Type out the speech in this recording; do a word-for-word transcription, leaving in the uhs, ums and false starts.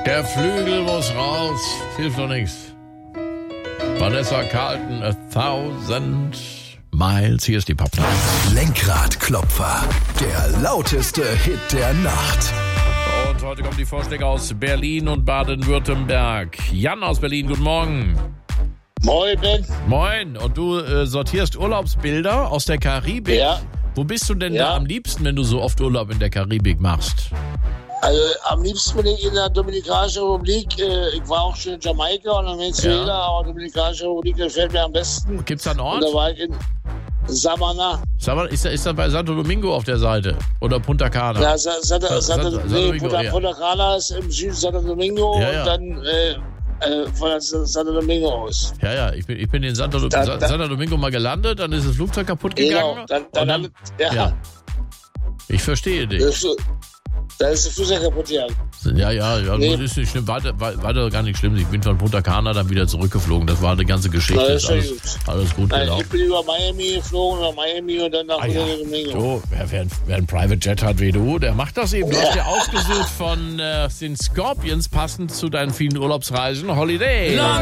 Der Flügel muss raus. Hilft doch nichts. Vanessa Carlton, A Thousand Miles. Hier ist die Popnight. Lenkradklopfer. Der lauteste Hit der Nacht. Und heute kommen die Vorschläge aus Berlin und Baden-Württemberg. Jan aus Berlin, guten Morgen. Moin, Ben. Moin. Und du äh, sortierst Urlaubsbilder aus der Karibik. Ja. Wo bist du denn Ja. da am liebsten, wenn du so oft Urlaub in der Karibik machst? Also am liebsten bin ich in der Dominikanischen Republik. Äh, Ich war auch schon in Jamaika und in Venezuela, Ja. aber die Dominikanische Republik gefällt mir am besten. Gibt's da einen Und Ort? da war ich in Samana. Sag mal, ist, da- ist das bei Santo Domingo auf der Seite? Oder Punta Cana? Ja, Sa- Sa- Sa- Sa- Sa- nee, Santo Domingo, Punta, ja. Punta Cana ist im Süden Santo Domingo Ja, ja. und dann äh, äh, von der Sa- Santo Domingo aus. Ja, ja, ich bin, ich bin in Santo, Da- Sa- da- Santo Domingo mal gelandet, dann ist das Flugzeug kaputt gegangen. Genau, dann, dann, und dann, ja, ja, ich verstehe dich. Das ist, da ist der Flugzeug kaputt gegangen. Ja, ja, ja, Nee. das ist nicht schlimm. Weiter, wei- weiter gar nicht schlimm. Ich bin von Punta Cana dann wieder zurückgeflogen. Das war eine ganze Geschichte. Na, das Ist ist ja alles, gut. alles gut Nein, ich gelaufen. bin über Miami geflogen, über Miami und dann nach Ah, ja. Santo Domingo. So, wer, wer, wer ein Private Jet hat wie du, der macht das eben. Du hast Ja. dir ausgesucht von äh, den Scorpions, passend zu deinen vielen Urlaubsreisen. Holiday. Long